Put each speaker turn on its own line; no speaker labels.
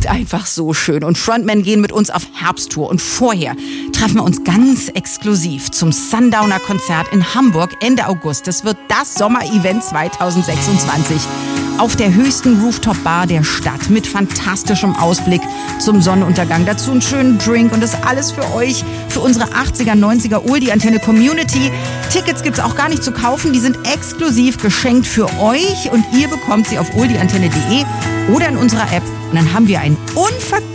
wird einfach so schön. Und Frontmen gehen mit uns auf Herbsttour. Und vorher treffen wir uns ganz exklusiv zum Sundowner-Konzert in Hamburg Ende August. Das wird das Sommer-Event 2026. Auf der höchsten Rooftop-Bar der Stadt mit fantastischem Ausblick zum Sonnenuntergang. Dazu einen schönen Drink und das alles für euch, für unsere 80er, 90er Oldie-Antenne-Community. Tickets gibt's auch gar nicht zu kaufen, die sind exklusiv geschenkt für euch und ihr bekommt sie auf oldieantenne.de oder in unserer App. Und dann haben wir ein unverkennbares